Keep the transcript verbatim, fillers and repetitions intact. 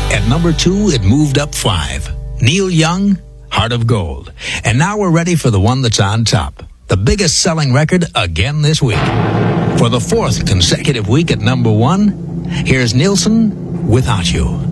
At number two, it moved up five. Neil Young, Heart of Gold. And now we're ready for the one that's on top. The biggest selling record again this week. For the fourth consecutive week at number one, here's Nielsen, Without You.